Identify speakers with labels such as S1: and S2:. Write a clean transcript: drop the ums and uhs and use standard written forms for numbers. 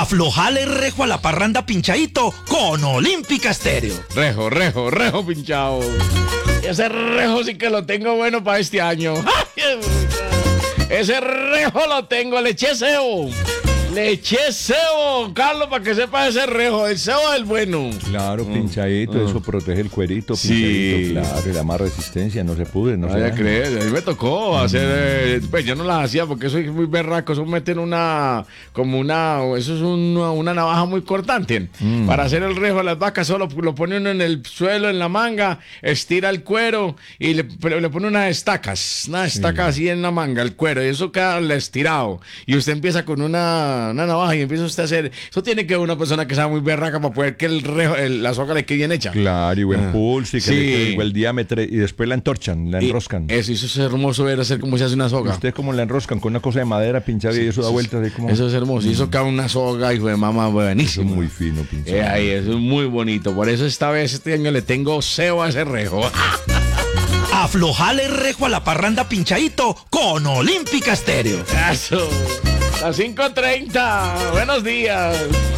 S1: Aflojale rejo a la parranda pinchadito con Olímpica Estéreo.
S2: Rejo pinchado. Ese rejo sí que lo tengo bueno para este año. Ese rejo lo tengo, le eché cebo, Carlos, para que sepa ese rejo, el cebo es el bueno.
S3: Claro, pinchadito, eso protege el cuerito,
S2: Sí.
S3: pinchadito, claro, y le da más resistencia, no se pudre, no se
S2: Vaya a
S3: daña.
S2: creer, a mí me tocó hacer, pues yo no las hacía porque soy muy berraco, eso meten eso es una navaja muy cortante. Para hacer el rejo de las vacas solo lo pone uno en el suelo, en la manga, estira el cuero y le pone unas estacas así en la manga, el cuero, y eso queda estirado. Y usted empieza con una navaja y empieza usted a hacer, eso tiene que ser una persona que sea muy berraca para poder que el rejo, la soga le quede bien hecha.
S3: Claro, y buen pulso, y que
S2: Sí.
S3: le quede igual diámetro, y después la entorchan, la enroscan.
S2: Eso es hermoso ver hacer cómo se hace una soga.
S3: Usted como la enroscan con una cosa de madera pinchada y eso da vueltas ahí como...
S2: Eso es hermoso. Y eso cae una soga, hijo de mamá,
S3: Eso
S2: buenísimo.
S3: es muy fino, pinchado.
S2: Ahí, eso es muy bonito. Por eso este año le tengo cebo a ese rejo.
S1: Aflojale rejo a la parranda pinchadito con Olímpica Estéreo.
S2: Eso. Las 5:30. Buenos días.